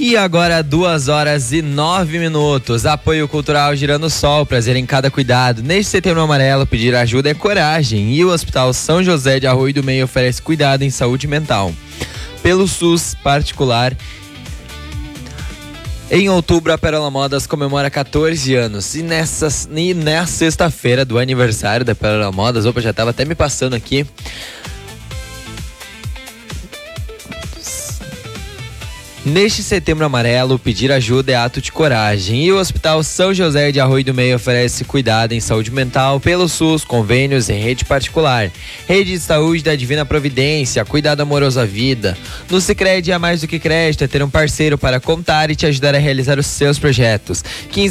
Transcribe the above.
E agora 2h09. Apoio Cultural Girando Sol, prazer em cada cuidado. Neste Setembro Amarelo, pedir ajuda é coragem. E o Hospital São José de Arroio do Meio oferece cuidado em saúde mental. Pelo SUS particular, em outubro, a Pérola Modas comemora 14 anos. E na sexta-feira do aniversário da Pérola Modas, já estava até me passando aqui. Neste Setembro Amarelo, pedir ajuda é ato de coragem. E o Hospital São José de Arroio do Meio oferece cuidado em saúde mental pelo SUS, convênios e rede particular. Rede de Saúde da Divina Providência, cuidado amoroso à vida. No Sicredi é mais do que crédito, é ter um parceiro para contar e te ajudar a realizar os seus projetos.